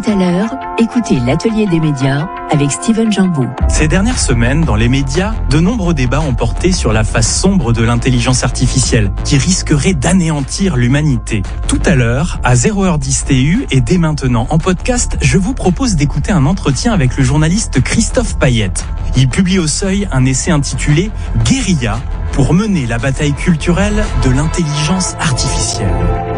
à l'heure, écoutez l'Atelier des médias avec Steven Jambeau. Ces dernières semaines, dans les médias, de nombreux débats ont porté sur la face sombre de l'intelligence artificielle, qui risquerait d'anéantir l'humanité. Tout à l'heure, à 0h10 TU et dès maintenant en podcast, je vous propose d'écouter un entretien avec le journaliste Christophe Payette. Il publie au Seuil un essai intitulé « Guérilla » pour mener la bataille culturelle de l'intelligence artificielle.